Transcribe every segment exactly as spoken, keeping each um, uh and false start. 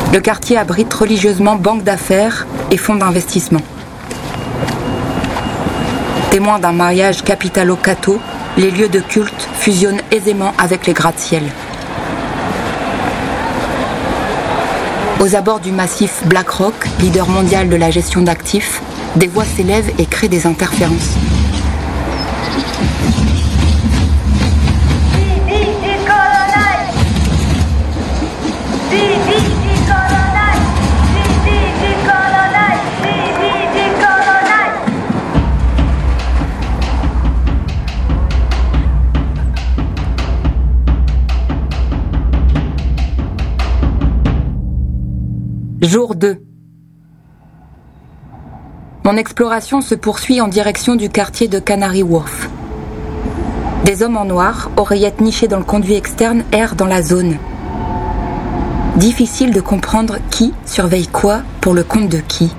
Le quartier abrite religieusement banques d'affaires et fonds d'investissement. Témoins d'un mariage capitalo-catho, les lieux de culte fusionnent aisément avec les gratte-ciel. Aux abords du massif BlackRock, leader mondial de la gestion d'actifs, des voix s'élèvent et créent des interférences. Jour deux. Mon exploration se poursuit en direction du quartier de Canary Wharf. Des hommes en noir, oreillettes nichées dans le conduit externe, errent dans la zone. Difficile de comprendre qui surveille quoi pour le compte de qui.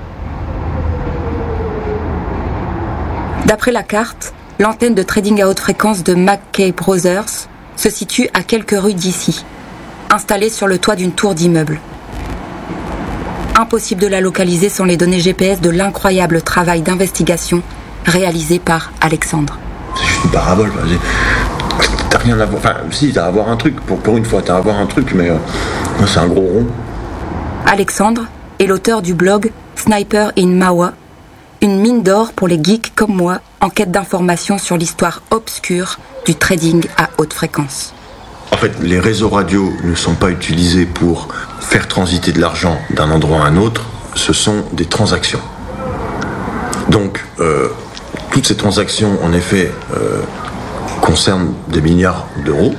D'après la carte, l'antenne de trading à haute fréquence de McKay Brothers se situe à quelques rues d'ici, installée sur le toit d'une tour d'immeuble. Impossible de la localiser sans les données G P S de l'incroyable travail d'investigation réalisé par Alexandre. C'est juste une parabole. T'as rien à voir. Enfin, si, t'as à voir un truc. Pour, pour une fois, t'as à voir un truc, mais euh, c'est un gros rond. Alexandre est l'auteur du blog Sniper in Mahwah, une mine d'or pour les geeks comme moi en quête d'informations sur l'histoire obscure du trading à haute fréquence. En fait, les réseaux radio ne sont pas utilisés pour faire transiter de l'argent d'un endroit à un autre, ce sont des transactions. Donc, euh, toutes ces transactions, en effet, euh, concernent des milliards d'euros,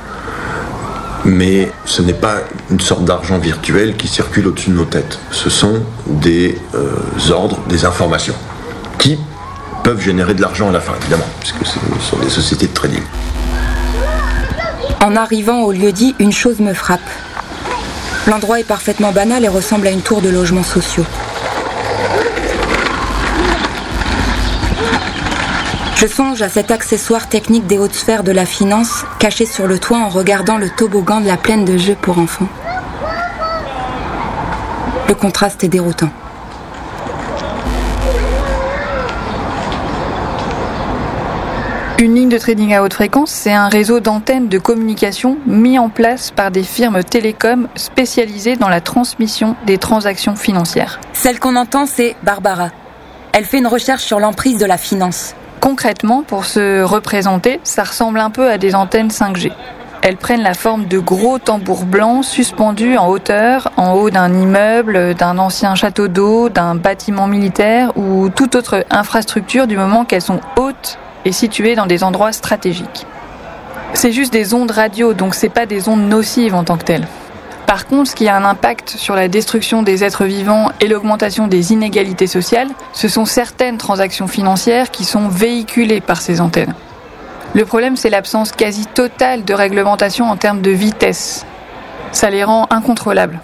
mais ce n'est pas une sorte d'argent virtuel qui circule au-dessus de nos têtes. Ce sont des euh, ordres, des informations, qui peuvent générer de l'argent à la fin, évidemment, puisque ce sont des sociétés de trading. En arrivant au lieu-dit, une chose me frappe. L'endroit est parfaitement banal et ressemble à une tour de logements sociaux. Je songe à cet accessoire technique des hautes sphères de la finance, caché sur le toit en regardant le toboggan de la plaine de jeux pour enfants. Le contraste est déroutant. Une ligne de trading à haute fréquence, c'est un réseau d'antennes de communication mis en place par des firmes télécoms spécialisées dans la transmission des transactions financières. Celle qu'on entend, c'est Barbara. Elle fait une recherche sur l'emprise de la finance. Concrètement, pour se représenter, ça ressemble un peu à des antennes cinq G. Elles prennent la forme de gros tambours blancs suspendus en hauteur, en haut d'un immeuble, d'un ancien château d'eau, d'un bâtiment militaire ou toute autre infrastructure du moment qu'elles sont hautes et situées dans des endroits stratégiques. C'est juste des ondes radio, donc c'est pas des ondes nocives en tant que telles. Par contre, ce qui a un impact sur la destruction des êtres vivants et l'augmentation des inégalités sociales, ce sont certaines transactions financières qui sont véhiculées par ces antennes. Le problème, c'est l'absence quasi totale de réglementation en termes de vitesse. Ça les rend incontrôlables.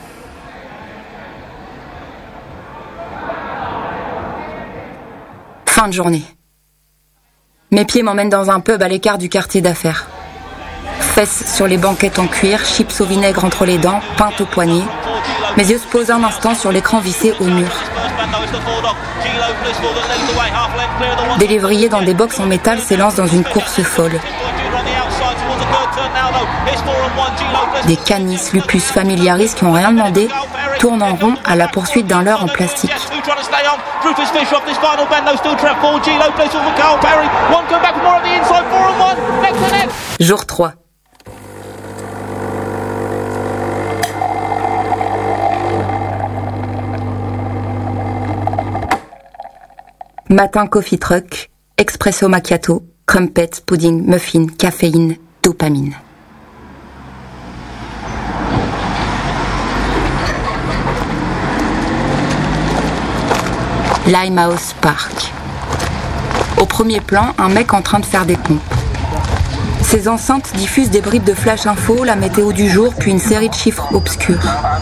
Fin de journée. Mes pieds m'emmènent dans un pub à l'écart du quartier d'affaires. Fesses sur les banquettes en cuir, chips au vinaigre entre les dents, pinte au poignet. Mes yeux se posent un instant sur l'écran vissé au mur. Des lévriers dans des box en métal s'élancent dans une course folle. Des canis, lupus familiaris qui n'ont rien demandé tournent en rond à la poursuite d'un leurre en plastique. Jour trois. Matin coffee truck, espresso macchiato, crumpet, pudding, muffin, caféine, dopamine. Limehouse Park. Au premier plan, un mec en train de faire des pompes. Ces enceintes diffusent des bribes de flash info, la météo du jour, puis une série de chiffres obscurs.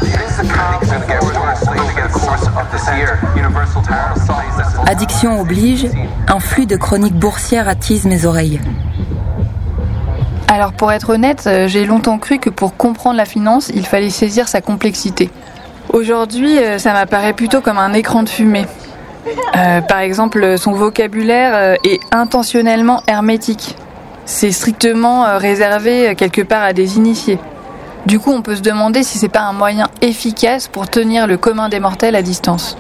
Addiction oblige, un flux de chroniques boursières attise mes oreilles. Alors pour être honnête, j'ai longtemps cru que pour comprendre la finance, il fallait saisir sa complexité. Aujourd'hui, ça m'apparaît plutôt comme un écran de fumée. Euh, par exemple, son vocabulaire est intentionnellement hermétique. C'est strictement réservé quelque part à des initiés. Du coup, on peut se demander si c'est pas un moyen efficace pour tenir le commun des mortels à distance.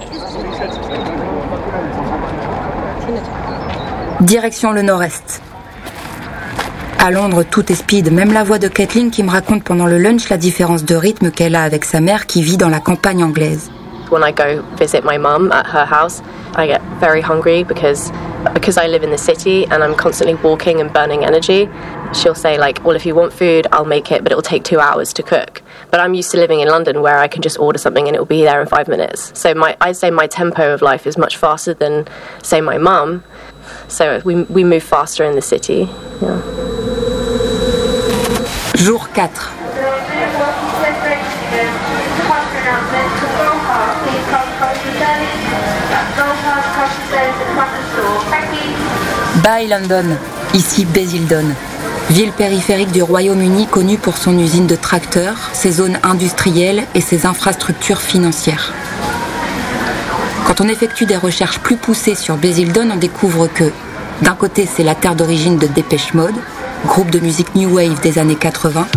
Direction le nord-est. À Londres, tout est speed, même la voix de Kathleen qui me raconte pendant le lunch la différence de rythme qu'elle a avec sa mère qui vit dans la campagne anglaise. When I go visit my mum at her house, I get very hungry because because I live in the city and I'm constantly walking and burning energy. She'll say like, well, if you want food, I'll make it, but it'll take two hours to cook. But I'm used to living in London where I can just order something and it'll be there in five minutes. So my, I'd say my tempo of life is much faster than, say, my mum. So we, we move faster in the city. Yeah. Jour quatre. Bye London, ici Basildon, ville périphérique du Royaume-Uni connue pour son usine de tracteurs, ses zones industrielles et ses infrastructures financières. Quand on effectue des recherches plus poussées sur Basildon, on découvre que, d'un côté, c'est la terre d'origine de Depeche Mode, groupe de musique New Wave des années quatre-vingts.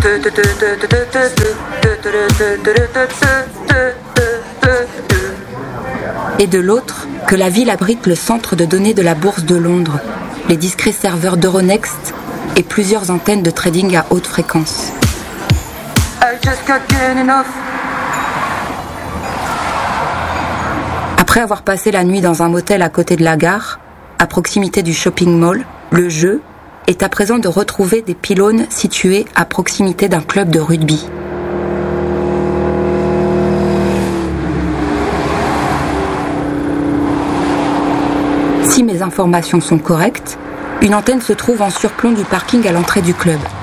Et de l'autre, que la ville abrite le centre de données de la Bourse de Londres, les discrets serveurs d'Euronext et plusieurs antennes de trading à haute fréquence. Après avoir passé la nuit dans un motel à côté de la gare, à proximité du shopping mall, le jeu est à présent de retrouver des pylônes situés à proximité d'un club de rugby. Si mes informations sont correctes, une antenne se trouve en surplomb du parking à l'entrée du club.